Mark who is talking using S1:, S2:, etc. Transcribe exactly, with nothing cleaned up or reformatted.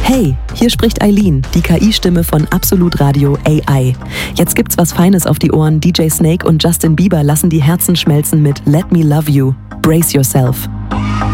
S1: Hey, hier spricht Eileen, die K I-Stimme von Absolut Radio A I. Jetzt gibt's was Feines auf die Ohren. D J Snake und Justin Bieber lassen die Herzen schmelzen mit Let Me Love You. Brace yourself.